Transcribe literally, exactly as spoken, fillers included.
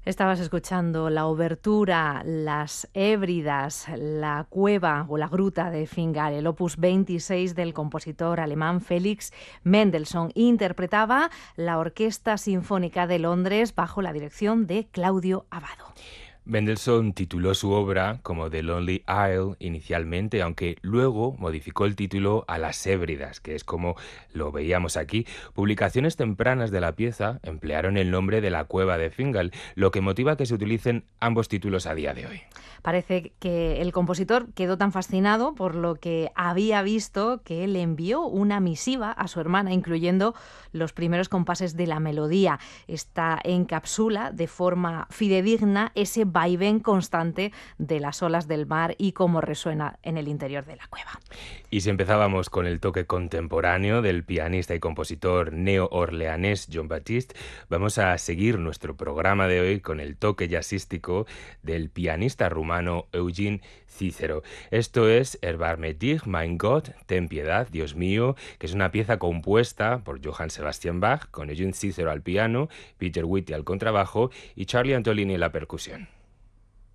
Estabas escuchando la obertura, las Hébridas, la cueva o la gruta de Fingal, el opus veintiséis del compositor alemán Felix Mendelssohn. Interpretaba la Orquesta Sinfónica de Londres bajo la dirección de Claudio Abbado. Mendelssohn tituló su obra como The Lonely Isle inicialmente, aunque luego modificó el título a Las Hébridas, que es como lo veíamos aquí. Publicaciones tempranas de la pieza emplearon el nombre de la cueva de Fingal, lo que motiva que se utilicen ambos títulos a día de hoy. Parece que el compositor quedó tan fascinado por lo que había visto que le envió una misiva a su hermana, incluyendo los primeros compases de la melodía. Esta encapsula de forma fidedigna ese vaivén constante de las olas del mar y cómo resuena en el interior de la cueva. Y si empezábamos con el toque contemporáneo del pianista y compositor neo-orleanés Jon Batiste, vamos a seguir nuestro programa de hoy con el toque jazzístico del pianista rumano Eugene Cícero. Esto es Erbarme dich, mein Gott, ten piedad, Dios mío, que es una pieza compuesta por Johann Sebastian Bach, con Eugene Cícero al piano, Peter Whitty al contrabajo y Charlie Antolini en la percusión.